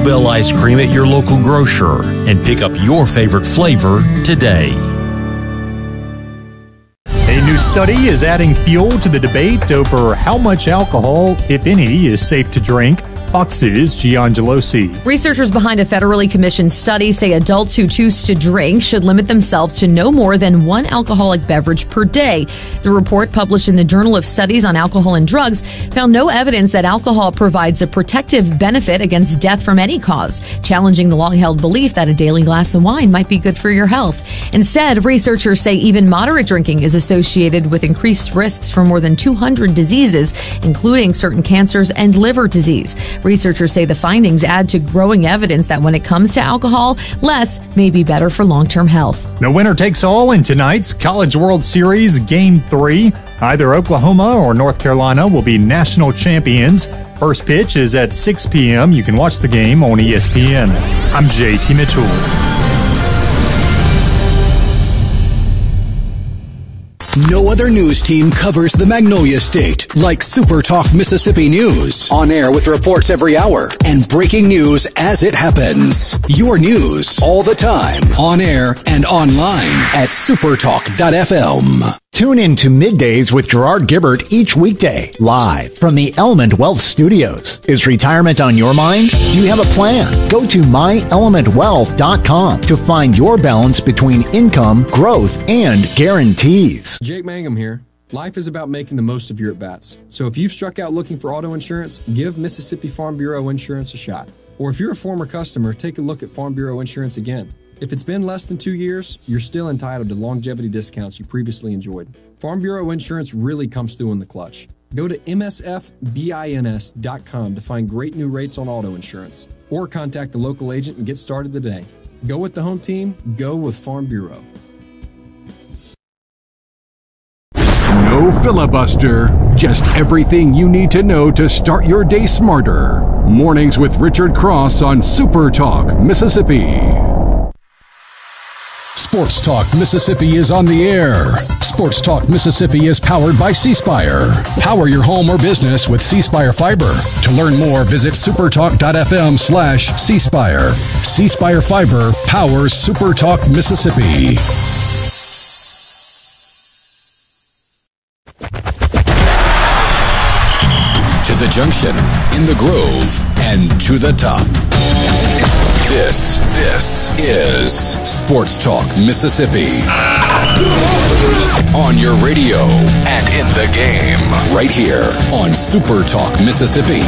Bluebell ice cream at your local grocer and pick up your favorite flavor today. A new study is adding fuel to the debate over how much alcohol, if any, is safe to drink. Fox's Giangelosi. Researchers behind a federally commissioned study say adults who choose to drink should limit themselves to no more than one alcoholic beverage per day. The report, published in the Journal of Studies on Alcohol and Drugs, found no evidence that alcohol provides a protective benefit against death from any cause, challenging the long-held belief that a daily glass of wine might be good for your health. Instead, researchers say even moderate drinking is associated with increased risks for more than 200 diseases, including certain cancers and liver disease. Researchers say the findings add to growing evidence that when it comes to alcohol, less may be better for long-term health. No winner takes all in tonight's College World Series Game 3. Either Oklahoma or North Carolina will be national champions. First pitch is at 6 p.m. You can watch the game on ESPN. I'm JT Mitchell. No other news team covers the Magnolia State like Super Talk Mississippi News. On air with reports every hour and breaking news as it happens. Your news all the time. On air and online at supertalk.fm. Tune in to Middays with Gerard Gibbert each weekday, live from the Element Wealth Studios. Is retirement on your mind? Do you have a plan? Go to myelementwealth.com to find your balance between income, growth, and guarantees. Jake Mangum here. Life is about making the most of your at-bats. So if you've struck out looking for auto insurance, give Mississippi Farm Bureau Insurance a shot. Or if you're a former customer, take a look at Farm Bureau Insurance again. If it's been less than 2 years, you're still entitled to longevity discounts you previously enjoyed. Farm Bureau Insurance really comes through in the clutch. Go to msfbins.com to find great new rates on auto insurance, or contact a local agent and get started today. Go with the home team, go with Farm Bureau. No filibuster, just everything you need to know to start your day smarter. Mornings with Richard Cross on Super Talk Mississippi. Sports Talk Mississippi is on the air. Sports Talk Mississippi is powered by C Spire. Power your home or business with C Spire Fiber. To learn more, visit supertalk.fm/C Spire. C Spire Fiber powers Super Talk Mississippi. To the junction, in the Grove, and to the top. This is Sports Talk Mississippi. On your radio and in the game, right here on Super Talk Mississippi.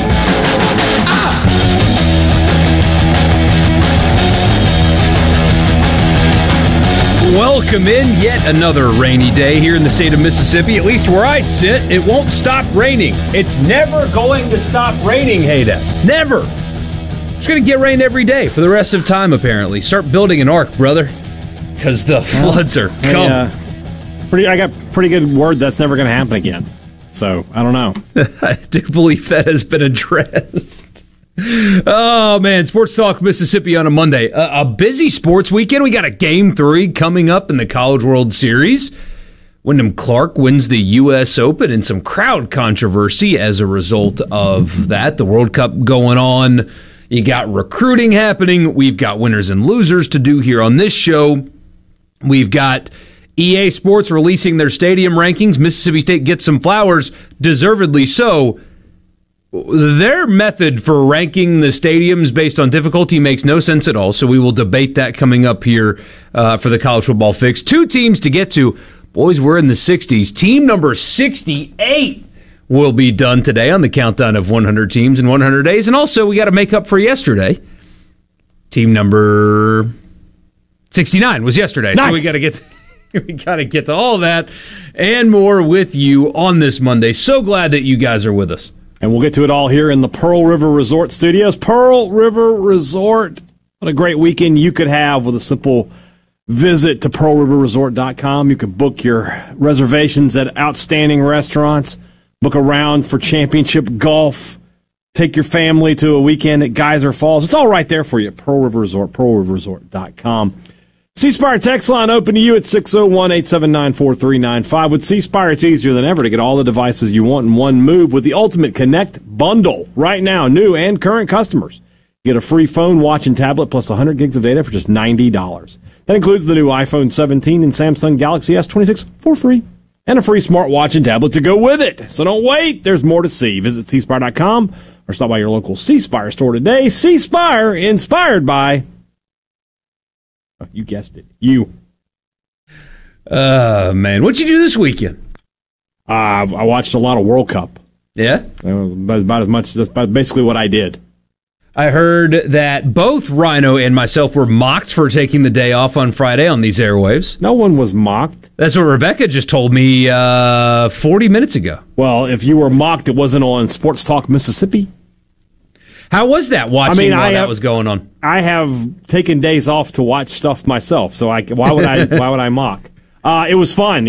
Welcome in yet another rainy day here in the state of Mississippi. At least where I sit, it won't stop raining. It's never going to stop raining, Hayden. Never. It's going to get rain every day for the rest of time, apparently. Start building an ark, brother, because the floods are coming. I got pretty good word that's never going to happen again. So, I don't know. I do believe that has been addressed. Oh, man. Sports Talk Mississippi on a Monday. A busy sports weekend. We got a Game 3 coming up in the College World Series. Wyndham Clark wins the U.S. Open and some crowd controversy as a result of that. The World Cup going on. You got recruiting happening. We've got winners and losers to do here on this show. We've got EA Sports releasing their stadium rankings. Mississippi State gets some flowers, deservedly so. Their method for ranking the stadiums based on difficulty makes no sense at all, so we will debate that coming up here for the College Football Fix. 2 teams to get to. Boys, we're in the 60s. Team number 68 will be done today on the countdown of 100 teams in 100 days. And also, we got to make up for yesterday. Team number 69 was yesterday. Nice. So we got to get to all that and more with you on this Monday. So glad that you guys are with us. And we'll get to it all here in the Pearl River Resort Studios. Pearl River Resort. What a great weekend you could have with a simple visit to pearlriverresort.com. You could book your reservations at outstanding restaurants. Book a round for championship golf. Take your family to a weekend at Geyser Falls. It's all right there for you at Pearl River Resort, pearlriverresort.com. C Spire text line open to you at 601-879-4395. With C Spire, it's easier than ever to get all the devices you want in one move with the Ultimate Connect bundle. Right now, new and current customers You get a free phone, watch, and tablet plus 100 gigs of data for just $90. That includes the new iPhone 17 and Samsung Galaxy S26 for free, and a free smartwatch and tablet to go with it. So don't wait. There's more to see. Visit cspire.com or stop by your local C Spire store today. C Spire, inspired by... Oh, you guessed it. You. Man. What'd you do this weekend? I watched a lot of World Cup. Yeah? It was about as much. That's basically what I did. I heard that both Rhino and myself were mocked for taking the day off on Friday on these airwaves. No one was mocked. That's what Rebecca just told me 40 minutes ago. Well, if you were mocked, it wasn't on Sports Talk Mississippi. How was that watching while that was going on? I have taken days off to watch stuff myself, so why would I mock? It was fun,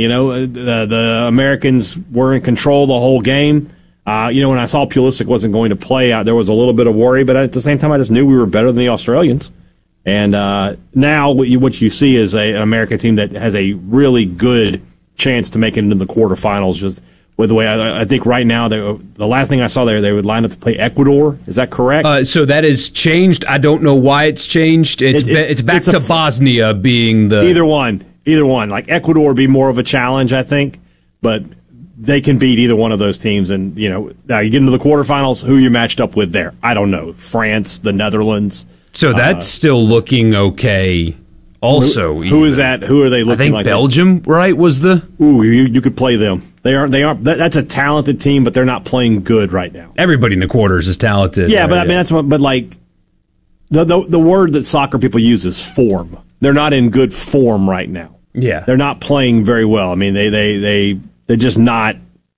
the Americans were in control the whole game. When I saw Pulisic wasn't going to play, there was a little bit of worry, but at the same time, I just knew we were better than the Australians. And now what you see is an American team that has a really good chance to make it into the quarterfinals. Just with the way I think right now, the last thing I saw there, they would line up to play Ecuador. Is that correct? So that has changed. I don't know why it's changed. It's back to Bosnia being the either one. Like Ecuador would be more of a challenge, I think, but they can beat either one of those teams. And, now you get into the quarterfinals, who you matched up with there? I don't know. France, the Netherlands. So that's still looking okay also. Who is that? Who are they looking I think like? Belgium, right, was the... Ooh, you could play them. They aren't. That's a talented team, but they're not playing good right now. Everybody in the quarters is talented. Yeah, but I mean, that's what, but like, the word that soccer people use is form. They're not in good form right now. Yeah. They're not playing very well. I mean, they're just not,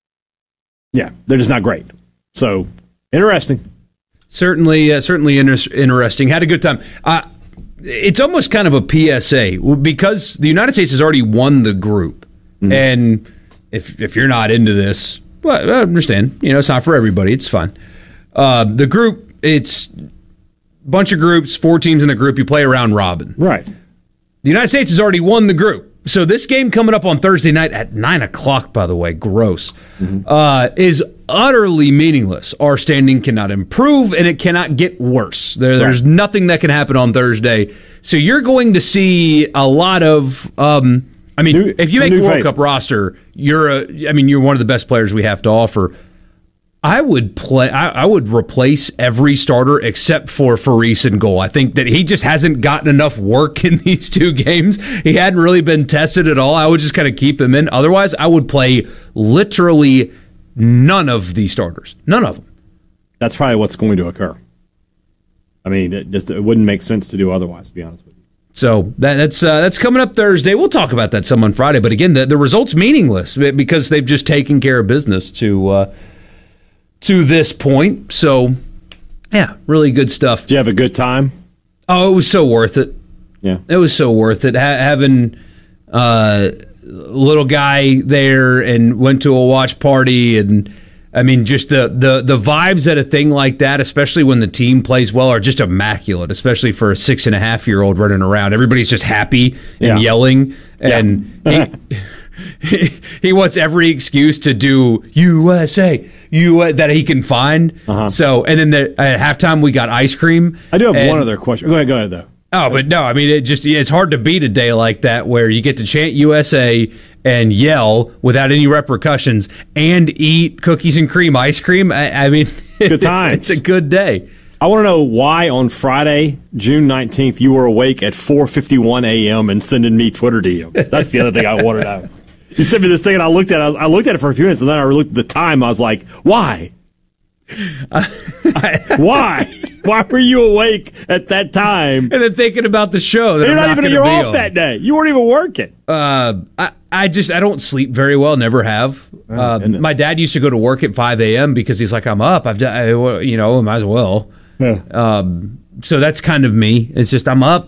they're just not great. So, interesting. Certainly interesting. Had a good time. It's almost kind of a PSA because the United States has already won the group. Mm-hmm. And if you're not into this, well, I understand. It's not for everybody. It's fine. The group, it's a bunch of groups, 4 teams in the group. You play a round robin. Right. The United States has already won the group. So this game coming up on Thursday night at 9 o'clock, by the way, gross, is utterly meaningless. Our standing cannot improve, and it cannot get worse. There's nothing that can happen on Thursday. So you're going to see a lot of... if you make the World Cup roster, you're one of the best players we have to offer. I would replace every starter except for Faris in goal. I think that he just hasn't gotten enough work in these 2 games. He hadn't really been tested at all. I would just kind of keep him in. Otherwise, I would play literally none of the starters. None of them. That's probably what's going to occur. I mean, it wouldn't make sense to do otherwise, to be honest with you. So that's coming up Thursday. We'll talk about that some on Friday. But again, the result's meaningless because they've just taken care of business to this point. So, yeah, really good stuff. Did you have a good time? Oh, it was so worth it. Yeah. It was so worth it. Having little guy there and went to a watch party. And, I mean, just the vibes at a thing like that, especially when the team plays well, are just immaculate, especially for a 6.5-year-old running around. Everybody's just happy and yelling. And he wants every excuse to do USA, that he can find. So, and then at halftime we got ice cream. I do have one other question. Go ahead though. Oh, but no, I mean it's hard to beat a day like that where you get to chant USA and yell without any repercussions and eat cookies and cream ice cream. I mean, it's good times. It's a good day. I want to know why on Friday, June 19th, you were awake at 4:51 a.m. and sending me Twitter DMs. That's the other thing I wanted to know. You sent me this thing, and I looked at it for a few minutes, and then I looked at the time. I was like, why? Why? Why were you awake at that time? And then thinking about the show. That you're off that day. You weren't even working. I don't sleep very well. Never have. My dad used to go to work at 5 a.m. because he's like, I'm up. Might as well. Yeah. So that's kind of me. It's just I'm up.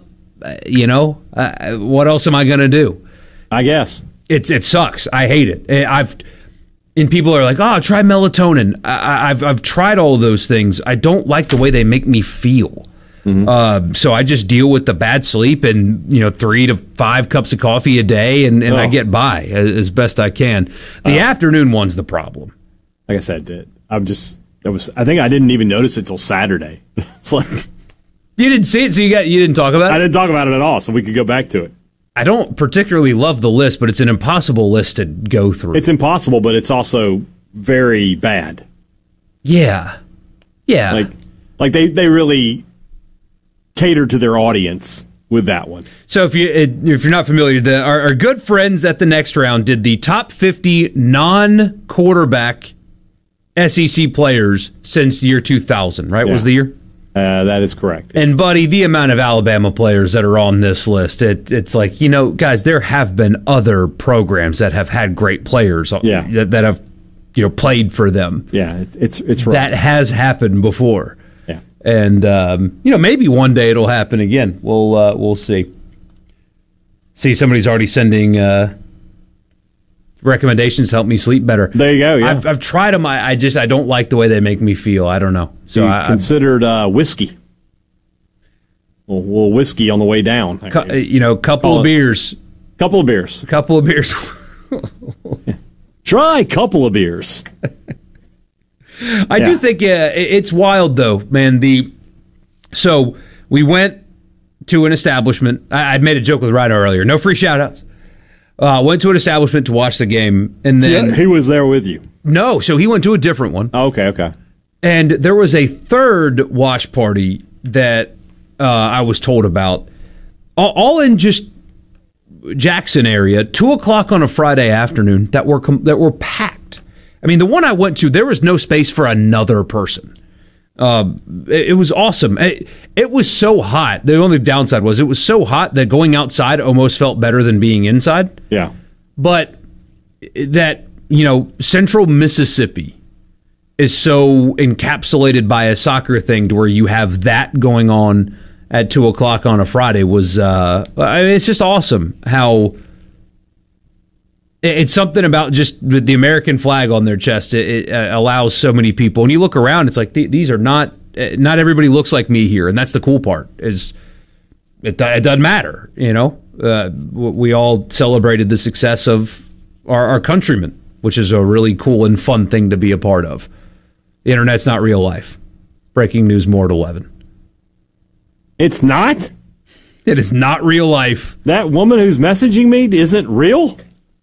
What else am I going to do? I guess. It sucks. I hate it. And people are like, "Oh, try melatonin." I've tried all of those things. I don't like the way they make me feel. Mm-hmm. So I just deal with the bad sleep and 3 to 5 cups of coffee a day, and I get by as best I can. The afternoon one's the problem. Like I said, I think I didn't even notice it till Saturday. It's like You didn't see it, so you didn't talk about it? I didn't talk about it at all, so we could go back to it. I don't particularly love the list, but it's an impossible list to go through. It's impossible, but it's also very bad. Yeah. Yeah. Like they really cater to their audience with that one. So if you're not familiar, our good friends at the next round did the top 50 non-quarterback SEC players since the year 2000, right? Yeah. Was the year? That is correct. And, buddy, the amount of Alabama players that are on this list, it's like, guys, there have been other programs that have had great players that have, played for them. Yeah, it's rough. That has happened before. Yeah. And, maybe one day it'll happen again. We'll see. See, somebody's already sending recommendations to help me sleep better. There you go. Yeah. I've tried them. I don't like the way they make me feel. I don't know. So I considered whiskey. A little whiskey on the way down. Couple of beers. Couple of beers. Try a couple of beers. I do think it's wild, though, man. So we went to an establishment. I made a joke with Rhino earlier. No free shout-outs. Went to an establishment to watch the game, and then he was there with you. No, so he went to a different one. Oh, okay. And there was a third watch party that I was told about, all in just Jackson area, 2:00 on a Friday afternoon that were packed. I mean, the one I went to, there was no space for another person. It was awesome. It was so hot. The only downside was it was so hot that going outside almost felt better than being inside. Yeah. But that, central Mississippi is so encapsulated by a soccer thing to where you have that going on at 2:00 on a Friday was, it's just awesome how it's something about just the American flag on their chest. It allows so many people. When you look around, it's like these are not everybody looks like me here, and that's the cool part. Is it doesn't matter, we all celebrated the success of our countrymen, which is a really cool and fun thing to be a part of. The internet's not real life. Breaking news more at 11. It's not? It is not real life. That woman who's messaging me isn't real?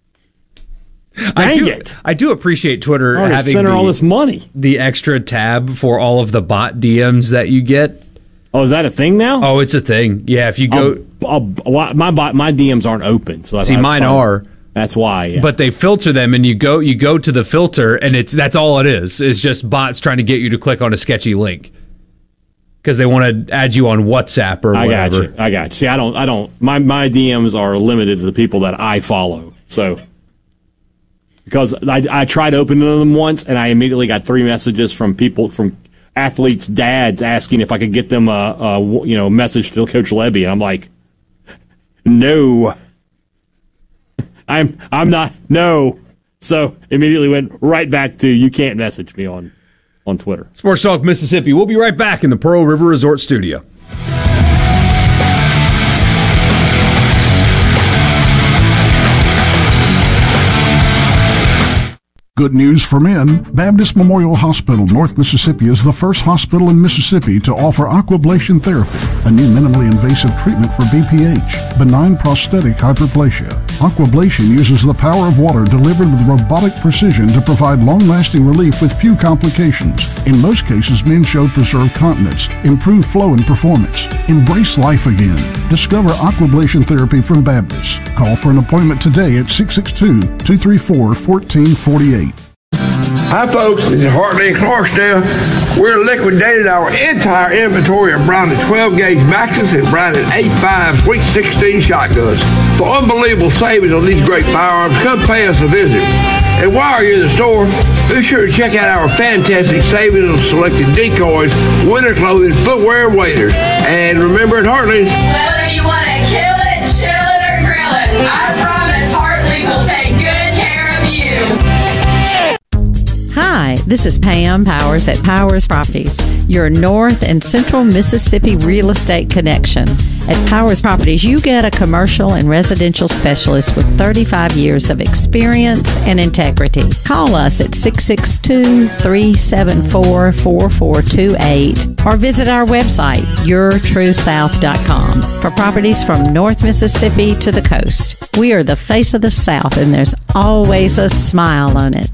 I do appreciate Twitter having sent her all this money. The extra tab for all of the bot DMs that you get. Oh, is that a thing now? Oh, it's a thing. Yeah, if you go, my DMs aren't open. So mine are. That's why. Yeah. But they filter them, and you go to the filter, and that's all it is. It's just bots trying to get you to click on a sketchy link because they want to add you on WhatsApp or whatever. I got you. See, I don't. My DMs are limited to the people that I follow. So. Because I tried opening them once, and I immediately got 3 messages from athletes' dads asking if I could get them a message to Coach Levy, and I'm like, no, I'm not, no. So immediately went right back to you can't message me on Twitter. Sports Talk Mississippi. We'll be right back in the Pearl River Resort studio. Good news for men. Baptist Memorial Hospital, North Mississippi, is the first hospital in Mississippi to offer aquablation therapy, a new minimally invasive treatment for BPH, benign prostatic hyperplasia. Aquablation uses the power of water delivered with robotic precision to provide long-lasting relief with few complications. In most cases, men show preserved continence, improved flow and performance. Embrace life again. Discover aquablation therapy from Baptist. Call for an appointment today at 662-234-1448. Hi folks, this is Hartley and Clarksdale. We're liquidating our entire inventory of Browning 12-gauge Maxims and Browning 8.5 Sweet 16 shotguns. For unbelievable savings on these great firearms, come pay us a visit. And while you're in the store, be sure to check out our fantastic savings on selected decoys, winter clothing, footwear, and waders. And remember at Hartley's, whether you want to kill it, chill it, or grill it, I promise Hartley will take good care of you. Hi, This is Pam Powers at Powers Properties, your North and Central Mississippi real estate connection. At Powers Properties, you get a commercial and residential specialist with 35 years of experience and integrity. Call us at 662-374-4428 or visit our website, yourtruesouth.com, for properties from North Mississippi to the coast. We are the face of the South, and there's always a smile on it.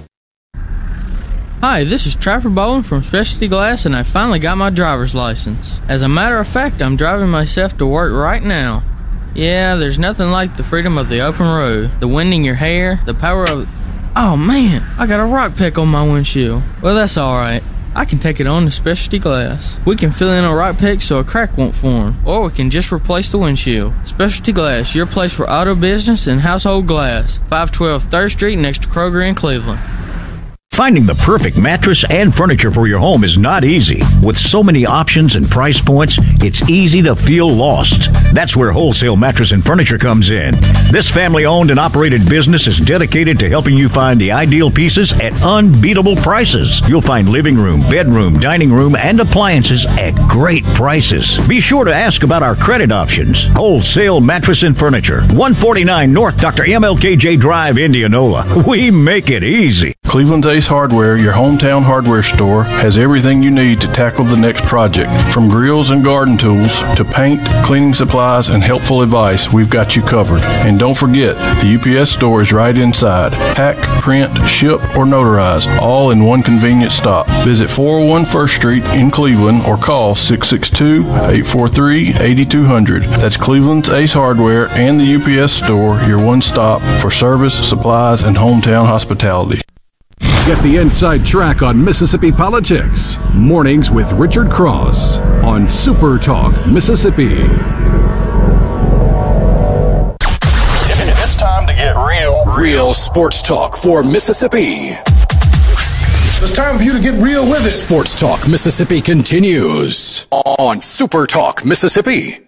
Hi, this is Trapper Bowen from Specialty Glass, and I finally got my driver's license. As a matter of fact, I'm driving myself to work right now. Yeah, there's nothing like the freedom of the open road, the wind in your hair, the power of... Oh man, I got a rock peck on my windshield. Well, that's alright. I can take it on to Specialty Glass. We can fill in a rock peck so a crack won't form, or we can just replace the windshield. Specialty Glass, your place for auto business and household glass. 512 3rd Street next to Kroger in Cleveland. Finding the perfect mattress and furniture for your home is not easy. With so many options and price points, it's easy to feel lost. That's where Wholesale Mattress and Furniture comes in. This family-owned and operated business is dedicated to helping you find the ideal pieces at unbeatable prices. You'll find living room, bedroom, dining room, and appliances at great prices. Be sure to ask about our credit options. Wholesale Mattress and Furniture, 149 North Dr. MLKJ Drive, Indianola. We make it easy. Cleveland's Ace Hardware, your hometown hardware store, has everything you need to tackle the next project. From grills and garden tools to paint, cleaning supplies, and helpful advice, we've got you covered. And don't forget, the UPS store is right inside. Pack, print, ship, or notarize, all in one convenient stop. Visit 401 1st Street in Cleveland or call 662-843-8200. That's Cleveland's Ace Hardware and the UPS store, your one stop for service, supplies, and hometown hospitality. Get the inside track on Mississippi politics. Mornings with Richard Cross on Super Talk Mississippi. It's time to get real. Real sports talk for Mississippi. It's time for you to get real with it. Sports Talk Mississippi continues on Super Talk Mississippi.